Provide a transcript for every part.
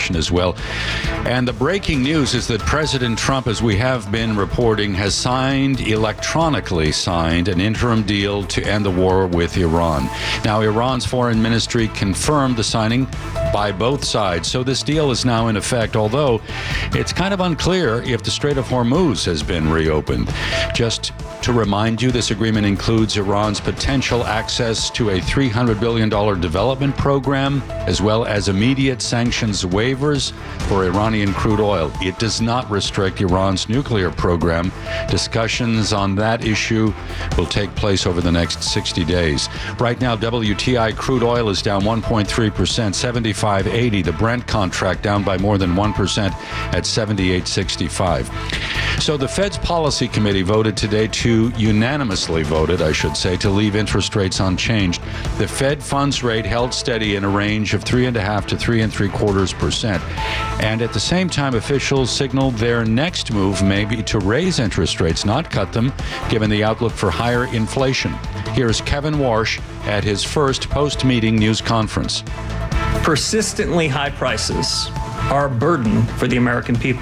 information as well. And the breaking news is that President Trump, as we have been reporting, has electronically signed an interim deal to end the war with Iran. Now, Iran's foreign ministry confirmed the signing by both sides. So this deal is now in effect, although it's kind of unclear if the Strait of Hormuz has been reopened. Just to remind you, this agreement includes Iran's potential access to a $300 billion development program, as well as immediate sanctions waivers for Iranian crude oil. It does not restrict Iran's nuclear program. Discussions on that issue will take place over the next 60 days. Right now, WTI crude oil is down 1.3%, $75.80. The Brent contract down by more than 1% at $78.65. So the Fed's policy committee unanimously voted, to leave interest rates unchanged. The Fed funds rate held steady in a range of 3.5% to 3.75%. And at the same time, officials signaled their next move may be to raise interest rates, not cut them, given the outlook for higher inflation. Here's Kevin Warsh at his first post-meeting news conference. Persistently high prices are a burden for the American people.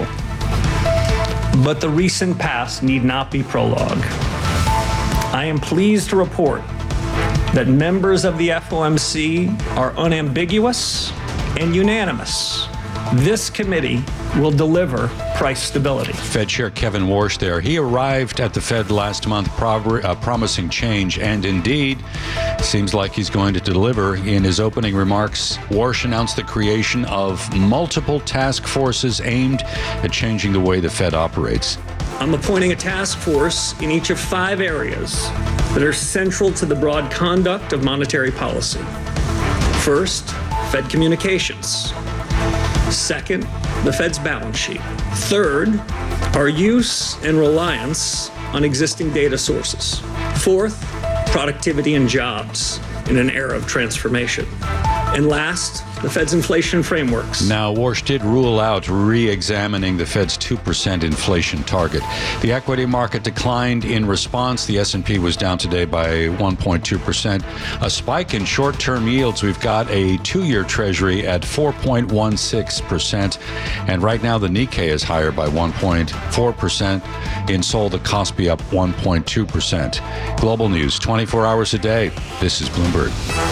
But the recent past need not be prologue. I am pleased to report that members of the FOMC are unambiguous and unanimous. This committee will deliver price stability. Fed Chair Kevin Warsh there. He arrived at the Fed last month promising change, and indeed, seems like he's going to deliver. In his opening remarks, Warsh announced the creation of multiple task forces aimed at changing the way the Fed operates. I'm appointing a task force in each of 5 areas that are central to the broad conduct of monetary policy. First, Fed communications. Second, the Fed's balance sheet. Third, our use and reliance on existing data sources. Fourth, productivity and jobs in an era of transformation. And last, the Fed's inflation frameworks. Now, Warsh did rule out re-examining the Fed's 2% inflation target. The equity market declined in response. The S&P was down today by 1.2%. A spike in short-term yields. We've got a 2-year Treasury at 4.16%. And right now, the Nikkei is higher by 1.4%. In Seoul, the Kospi up 1.2%. Global news, 24 hours a day. This is Bloomberg.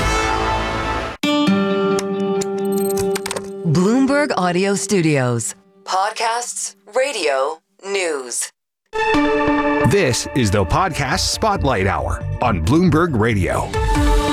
Bloomberg Audio Studios. Podcasts, radio, news. This is the Podcast Spotlight Hour on Bloomberg Radio.